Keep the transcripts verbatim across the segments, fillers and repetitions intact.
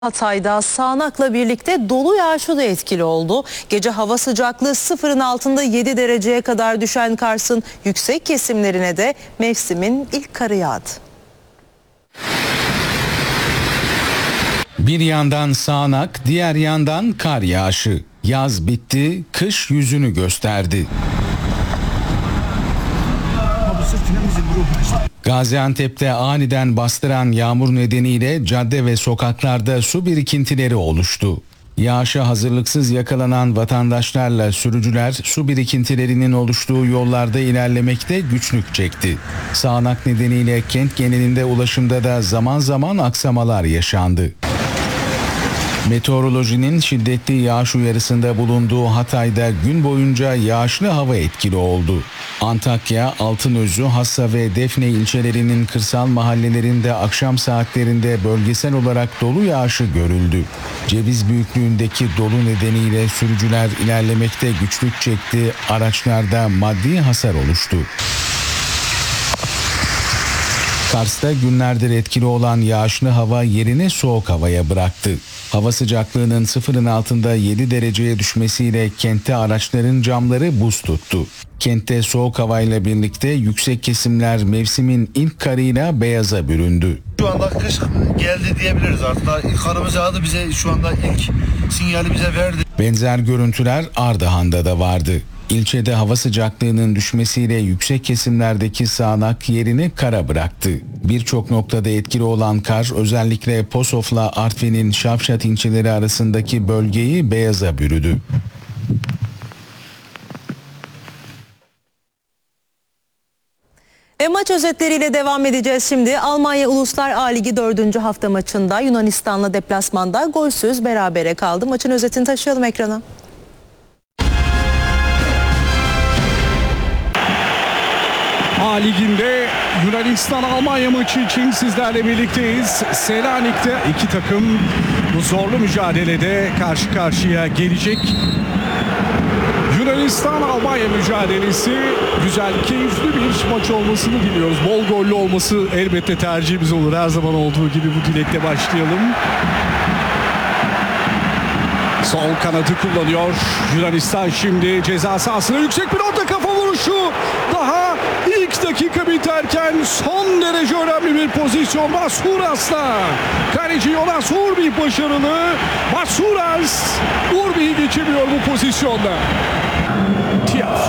Hatay'da sağanakla birlikte dolu yağışı da etkili oldu. Gece hava sıcaklığı sıfırın altında yedi dereceye kadar düşen Kars'ın yüksek kesimlerine de mevsimin ilk karı yağdı. Bir yandan sağanak, diğer yandan kar yağışı. Yaz bitti, kış yüzünü gösterdi. Gaziantep'te aniden bastıran yağmur nedeniyle cadde ve sokaklarda su birikintileri oluştu. Yağışa hazırlıksız yakalanan vatandaşlarla sürücüler su birikintilerinin oluştuğu yollarda ilerlemekte güçlük çekti. Sağanak nedeniyle kent genelinde ulaşımda da zaman zaman aksamalar yaşandı. Meteorolojinin şiddetli yağış uyarısında bulunduğu Hatay'da gün boyunca yağışlı hava etkili oldu. Antakya, Altınözü, Hassa ve Defne ilçelerinin kırsal mahallelerinde akşam saatlerinde bölgesel olarak dolu yağışı görüldü. Ceviz büyüklüğündeki dolu nedeniyle sürücüler ilerlemekte güçlük çekti, araçlarda maddi hasar oluştu. Kars'ta günlerdir etkili olan yağışlı hava yerini soğuk havaya bıraktı. Hava sıcaklığının sıfırın altında yedi dereceye düşmesiyle kentte araçların camları buz tuttu. Kentte soğuk havayla birlikte yüksek kesimler mevsimin ilk karıyla beyaza büründü. Şu anda kış geldi diyebiliriz artık. İlk karımız yağdı, bize şu anda ilk sinyali bize verdi. Benzer görüntüler Ardahan'da da vardı. İlçede hava sıcaklığının düşmesiyle yüksek kesimlerdeki sağanak yerini kara bıraktı. Birçok noktada etkili olan kar özellikle Posof'la Artvin'in Şavşat ilçeleri arasındaki bölgeyi beyaza bürüdü. Ve maç özetleriyle devam edeceğiz şimdi. Almanya Uluslar A Ligi dördüncü hafta maçında Yunanistan'la deplasmanda golsüz berabere kaldı. Maçın özetini taşıyalım ekrana. A Ligi'nde Yunanistan-Almanya maçı için sizlerle birlikteyiz. Selanik'te iki takım bu zorlu mücadelede karşı karşıya gelecek. Yunanistan-Almanya mücadelesi güzel, keyifli bir maç olmasını diliyoruz. Bol gollü olması elbette tercihimiz olur. Her zaman olduğu gibi bu dilekle başlayalım. Sol kanadı kullanıyor Yunanistan şimdi ceza sahasına, yüksek bir orta kafa vuruşu. Daha ilk dakika biterken son derece önemli bir pozisyon Masuras'la. Kaleci Jonas Urbi başarılı. Masuras Urbi'yi geçemiyor bu pozisyonda. Tiaf.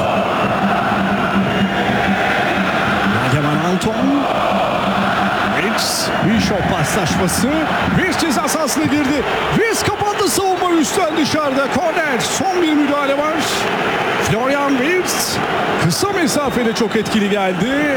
Nageman Anton. Virs, Bishop paslaşması. Virs ceza sahasına girdi. Virs kapandı, savunma üstten dışarıda. Korner, son bir müdahale var. Florian Virs kısa mesafede çok etkili geldi.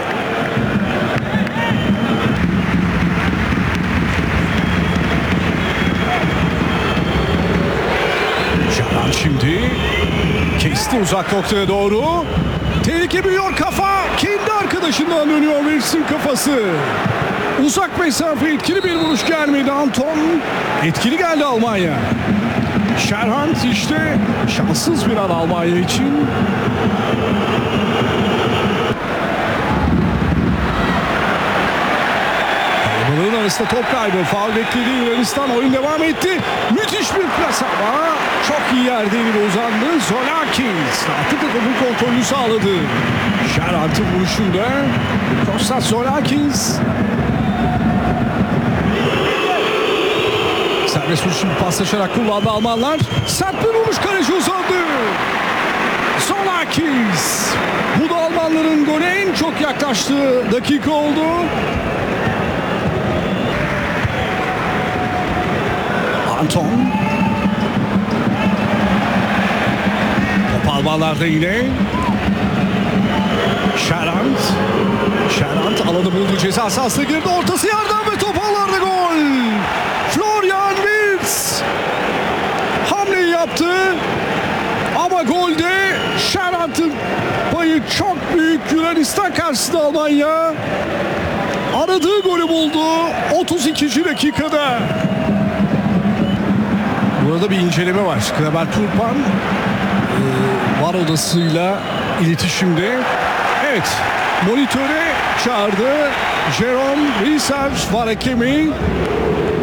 Şaran şimdi kesti uzak noktaya doğru. Tehlike büyüyor, kafa kendi arkadaşından dönüyor Virs'in kafası. Uzak mesafe etkili bir vuruş gelmedi. Anton etkili geldi Almanya. Şerhant işte şanssız bir an Almanya için. Kalabalığın arasında top kaybı. Faul bekledi Yunanistan, oyun devam etti. Müthiş bir plas ama çok iyi yerde eline uzandı. Zolakis rahatlıkla topun kontrolünü sağladı. Şerhant'ın vuruşunda Kostas Zolakis. Serbest vuruş şimdi paslaşarak kullandı Almanlar. Sert bir vuruş, kaleci uzandı. Zolakis. Bu da Almanların gole en çok yaklaştığı dakika oldu. Anton. Top Almanlarda yine. Şerhant. Şerhant alanı buldu, ceza sahasına girdi. Ortası yerden ve top ağlarda, gol. Florian Wirtz hamleyi yaptı ama golde Şerhant'ın payı çok büyük. Yunanistan karşısında Almanya aradığı golü buldu otuz ikinci dakikada. Burada bir inceleme var. Kleber Turpan e, var odasıyla iletişimde. Evet, monitöre çağırdı Jerome Risser var hakemi.